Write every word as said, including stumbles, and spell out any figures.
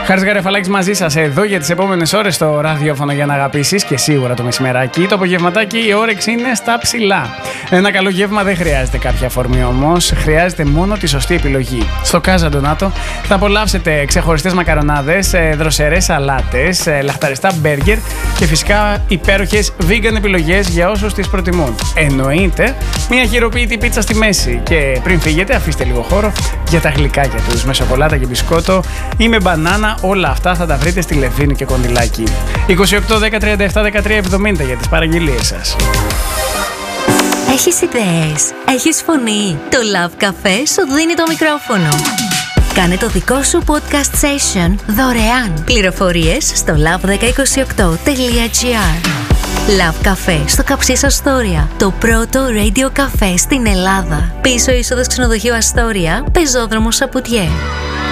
Χάρης Γαρεφαλάκης μαζί σας εδώ για τις επόμενες ώρες στο ραδιόφωνο για να αγαπήσεις και σίγουρα το μεσημεράκι. Το απογευματάκι η όρεξη είναι στα ψηλά. Ένα καλό γεύμα δεν χρειάζεται κάποια αφορμή όμως, χρειάζεται μόνο τη σωστή επιλογή. Στο Casa Donato θα απολαύσετε ξεχωριστές μακαρονάδες, δροσερές σαλάτες, λαχταριστά μπέργκερ και φυσικά υπέροχες vegan επιλογές για όσους τις προτιμούν. Εννοείται μια χειροποίητη πίτσα στη μέση. Και πριν φύγετε, αφήστε λίγο χώρο για τα γλυκάκια τους με σοκολάτα και μπισκότο ή με μπανάνα. Όλα αυτά θα τα βρείτε στη Λεβίνη και Κοντιλάκη. είκοσι οκτώ δέκα τριάντα επτά δεκατρία εβδομήντα για τις παραγγελίες σας. Έχεις ιδέες, έχεις φωνή. Το Love Café σου δίνει το μικρόφωνο. Κάνε το δικό σου podcast session δωρεάν. Πληροφορίες στο λαβ δέκα είκοσι οκτώ τελεία τζι άρ. Love Café στο Καψίς Αστόρια, το πρώτο radio cafe στην Ελλάδα. Πίσω είσοδος ξενοδοχείου Αστόρια, πεζόδρομος Σαπουτιέ.